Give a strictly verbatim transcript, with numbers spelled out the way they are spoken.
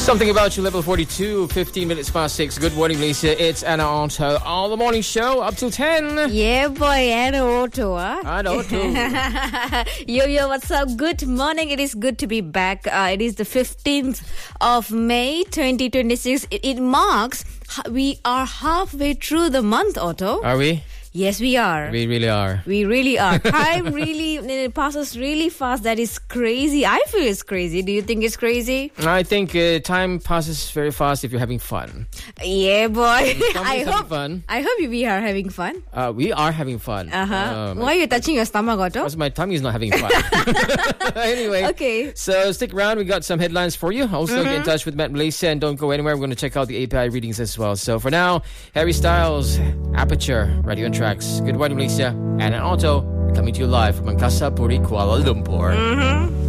Something About You, level forty-two, fifteen minutes past six. Good morning, Lisa. It's Anna Otto on the morning show up till ten. Yeah, boy, Anna Otto. Huh? Anna Otto. Yo, yo, what's up? Good morning. It is good to be back. Uh, it is the fifteenth of May, twenty twenty-six. It, it marks, we are halfway through the month, Otto. Are we? Yes, we are. We really are. We really are. Time really it passes really fast. That is crazy. I feel it's crazy. Do you think it's crazy? I think uh, time passes very fast if you're having fun. Yeah, boy. I having hope. Fun. I hope we are having fun. Uh, we are having fun. Uh huh. Uh, Why are you touching your stomach, Otto? Because my tummy is not having fun. Anyway. Okay. So stick around. We got some headlines for you. Also Mm-hmm. get in touch with Matt Malaysia and don't go anywhere. We're going to check out the A P I readings as well. So for now, Harry Styles, Aperture, Radio and Tracks. Good morning, Malaysia. Anna Otto coming to you live from Angkasa Puri, Kuala Lumpur. Mm-hmm.